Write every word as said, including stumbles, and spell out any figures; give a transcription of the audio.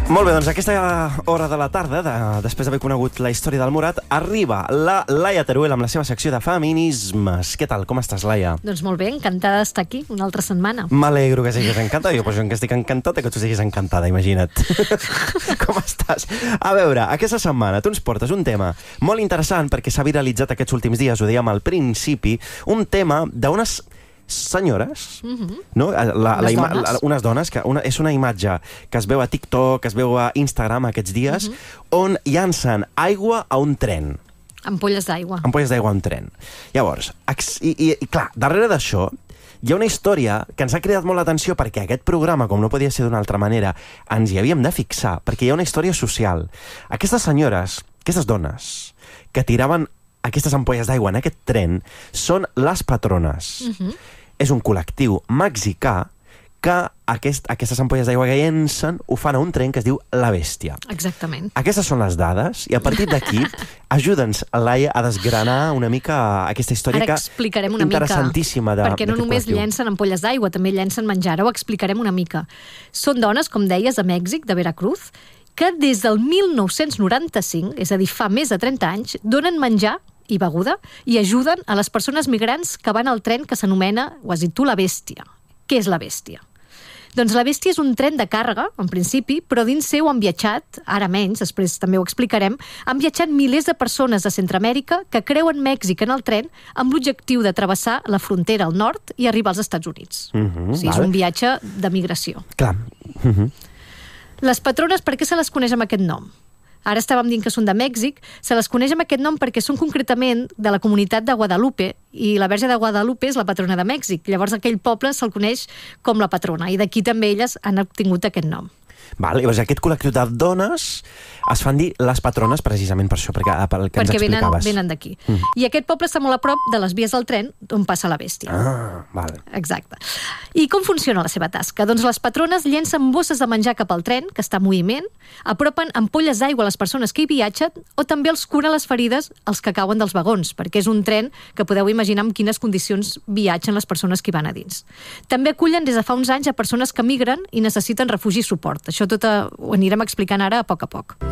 Molt bé, doncs aquesta hora de la tarda, de, després d'haver conegut la història del Morat, arriba la Laia Teruel amb la seva secció de feminismes. Què tal? Com estàs, Laia? Doncs molt bé, encantada d'estar aquí una altra setmana. M'alegro que siguis encantada. Jo poso que estic encantada que tu siguis encantada, imagina't. Com estàs? A veure, aquesta setmana tu ens portes un tema molt interessant perquè s'ha viralitzat aquests últims dies, ho dèiem al principi, un tema d'unes senyores, mm-hmm. no? la, la ima- la, unes dones, que una, és una imatge que es veu a TikTok, que es veu a Instagram aquests dies, mm-hmm. on llancen aigua a un tren. Ampolles d'aigua. Ampolles d'aigua a un tren. Llavors, i, i, i clar, darrere d'això hi ha una història que ens ha cridat molt l'atenció perquè aquest programa, com no podia ser d'una altra manera, ens hi havíem de fixar, perquè hi ha una història social. Aquestes senyores, aquestes dones, que tiraven aquestes ampolles d'aigua en aquest tren són les patrones. Uh-huh. És un col·lectiu mexicà que aquest, aquestes ampolles d'aigua que llencen ho fan a un tren que es diu La Bèstia. Exactament. Aquestes són les dades i a partir d'aquí ajuda'ns, Laia, a desgranar una mica aquesta història Ara explicarem una interessantíssima mica, de, perquè no només col·lectiu. llencen ampolles d'aigua, també llencen menjar. Ara ho explicarem una mica. Són dones, com deies, de Mèxic, de Veracruz, que des del mil nou-cents noranta-cinc, és a dir, fa més de trenta anys, donen menjar i beguda, i ajuden a les persones migrants que van al tren que s'anomena, ho has dit tu, La Bèstia. Què és La Bèstia? Doncs La Bèstia és un tren de càrrega, en principi, però dins seu han viatjat, ara menys, després també ho explicarem, han viatjat milers de persones de Centroamèrica que creuen Mèxic en el tren amb l'objectiu de travessar la frontera al nord i arribar als Estats Units. Uh-huh, o sigui, és un viatge de migració. Clar. Uh-huh. Les patrones, per què se les coneix amb aquest nom? Ara estàvem dient que són de Mèxic, se les coneix amb aquest nom perquè són concretament de la comunitat de Guadalupe, i la Verge de Guadalupe és la patrona de Mèxic. Llavors aquell poble se'l coneix com la patrona, i d'aquí també elles han obtingut aquest nom. Val, llavors aquest col·lectiu de dones es fan dir les patrones precisament per això, perquè, per el que perquè ens explicaves. Perquè venen, venen d'aquí. Mm. I aquest poble està molt a prop de les vies del tren on passa La Bèstia. Ah, vale. Exacte. I com funciona la seva tasca? Doncs les patrones llencen bosses de menjar cap al tren, que està en moviment, apropen ampolles d'aigua a les persones que hi viatgen, o també els curen les ferides als que cauen dels vagons, perquè és un tren que podeu imaginar en quines condicions viatgen les persones que hi van a dins. També acullen des de fa uns anys a persones que migren i necessiten refugi i suport. Això tot ho anirem explicant ara a poc a poc.